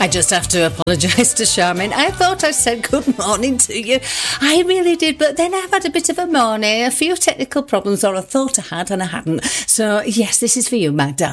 I just have to apologise to Charmaine. I thought I said good morning to you. I really did, but then I've had a bit of a morning, a few technical problems, or I thought I had and I hadn't. So, yes, this is for you, Magda.